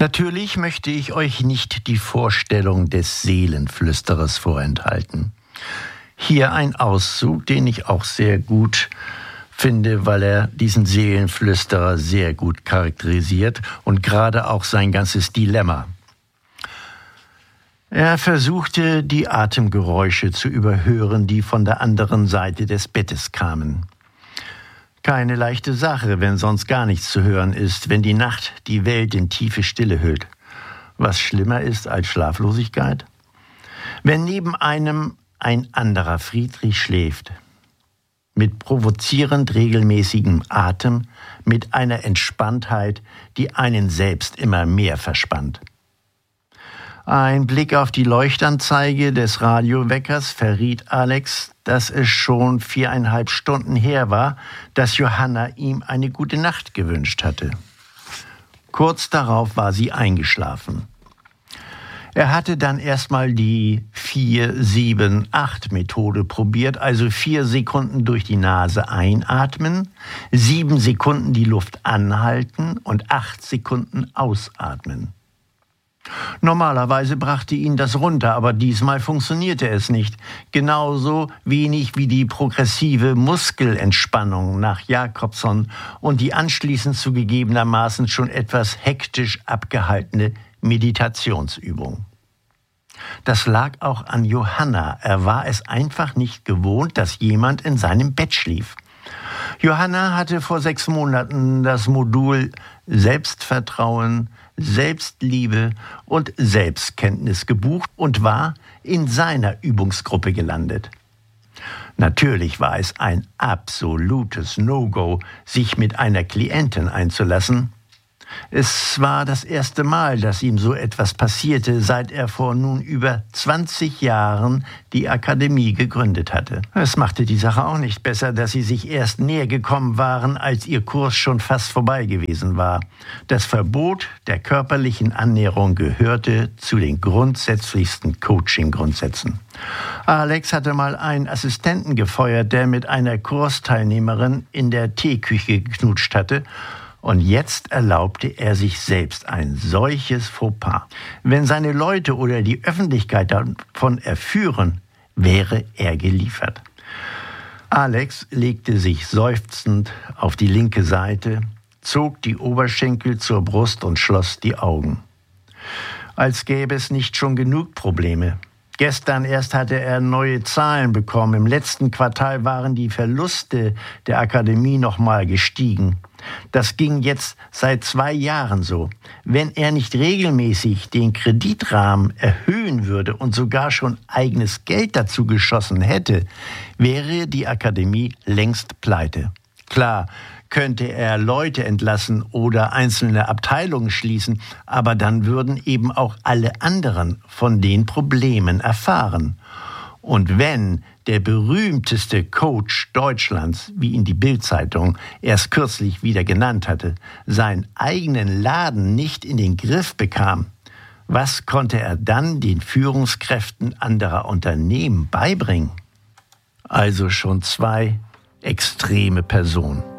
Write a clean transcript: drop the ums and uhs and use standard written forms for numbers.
Natürlich möchte ich euch nicht die Vorstellung des Seelenflüsterers vorenthalten. Hier ein Auszug, den ich auch sehr gut finde, weil er diesen Seelenflüsterer sehr gut charakterisiert und gerade auch sein ganzes Dilemma. Er versuchte, die Atemgeräusche zu überhören, die von der anderen Seite des Bettes kamen. Keine leichte Sache, wenn sonst gar nichts zu hören ist, wenn die Nacht die Welt in tiefe Stille hüllt. Was schlimmer ist als Schlaflosigkeit? Wenn neben einem ein anderer friedlich schläft, mit provozierend regelmäßigem Atem, mit einer Entspanntheit, die einen selbst immer mehr verspannt. Ein Blick auf die Leuchtanzeige des Radioweckers verriet Alex, dass es schon 4,5 Stunden her war, dass Johanna ihm eine gute Nacht gewünscht hatte. Kurz darauf war sie eingeschlafen. Er hatte dann erstmal die 4-7-8-Methode probiert, also 4 Sekunden durch die Nase einatmen, 7 Sekunden die Luft anhalten und 8 Sekunden ausatmen. Normalerweise brachte ihn das runter, aber diesmal funktionierte es nicht. Genauso wenig wie die progressive Muskelentspannung nach Jacobson und die anschließend zugegebenermaßen schon etwas hektisch abgehaltene Meditationsübung. Das lag auch an Johanna. Er war es einfach nicht gewohnt, dass jemand in seinem Bett schlief. Johanna hatte vor 6 Monaten das Modul Selbstvertrauen, Selbstliebe und Selbstkenntnis gebucht und war in seiner Übungsgruppe gelandet. Natürlich war es ein absolutes No-Go, sich mit einer Klientin einzulassen. Es war das erste Mal, dass ihm so etwas passierte, seit er vor nun über 20 Jahren die Akademie gegründet hatte. Es machte die Sache auch nicht besser, dass sie sich erst näher gekommen waren, als ihr Kurs schon fast vorbei gewesen war. Das Verbot der körperlichen Annäherung gehörte zu den grundsätzlichsten Coaching-Grundsätzen. Alex hatte mal einen Assistenten gefeuert, der mit einer Kursteilnehmerin in der Teeküche geknutscht hatte. Und jetzt erlaubte er sich selbst ein solches Fauxpas. Wenn seine Leute oder die Öffentlichkeit davon erführen, wäre er geliefert. Alex legte sich seufzend auf die linke Seite, zog die Oberschenkel zur Brust und schloss die Augen. Als gäbe es nicht schon genug Probleme. Gestern erst hatte er neue Zahlen bekommen. Im letzten Quartal waren die Verluste der Akademie nochmal gestiegen. Das ging jetzt seit 2 Jahren so. Wenn er nicht regelmäßig den Kreditrahmen erhöhen würde und sogar schon eigenes Geld dazu geschossen hätte, wäre die Akademie längst pleite. Klar, könnte er Leute entlassen oder einzelne Abteilungen schließen, aber dann würden eben auch alle anderen von den Problemen erfahren. Und wenn der berühmteste Coach Deutschlands, wie ihn die Bild-Zeitung erst kürzlich wieder genannt hatte, seinen eigenen Laden nicht in den Griff bekam, was konnte er dann den Führungskräften anderer Unternehmen beibringen? Also schon 2 extreme Personen.